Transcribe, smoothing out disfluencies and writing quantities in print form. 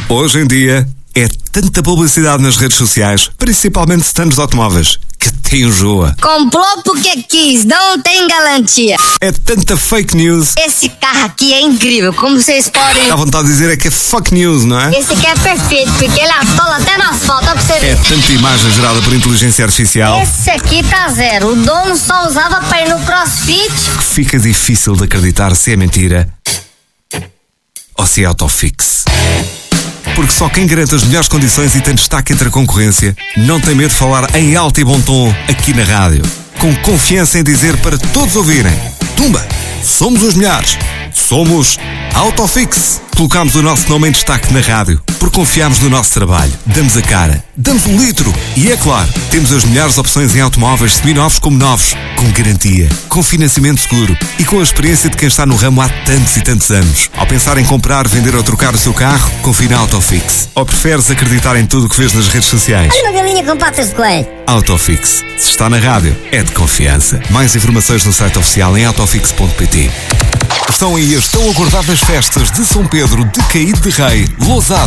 Hoje em dia, é tanta publicidade nas redes sociais, principalmente stands de automóveis, que te enjoa. Comprou porque quis, não tem garantia. É tanta fake news. Esse carro aqui é incrível, como vocês podem... Dá vontade de dizer é que é fuck news, não é? Esse aqui é perfeito, porque ele atola até na asfalto, ó pra você ver. É tanta imagem gerada por inteligência artificial Esse aqui tá zero, o dono só usava pra ir no crossfit. que fica difícil de acreditar se é mentira ou se é autofix. Porque só quem garante as melhores condições e tem destaque entre a concorrência não tem medo de falar em alto e bom tom aqui na rádio. Com confiança em dizer para todos ouvirem: Tumba, somos os melhores. Somos Autofix. Colocamos o nosso nome em destaque na rádio porque confiamos no nosso trabalho. Damos a cara, damos o litro e, é claro, temos as melhores opções em automóveis seminovos como novos, com garantia, com financiamento seguro e com a experiência de quem está no ramo há tantos e tantos anos. Ao pensar em comprar, vender ou trocar o seu carro, confie na Autofix. Ou preferes acreditar em tudo o que vês nas redes sociais? Olha uma galinha com patas de coelho. Autofix. Se está na rádio, é de confiança. Mais informações no site oficial em autofix.pt. Estão aí as tão aguardadas festas de São Pedro de Caído de Rei, Lousada.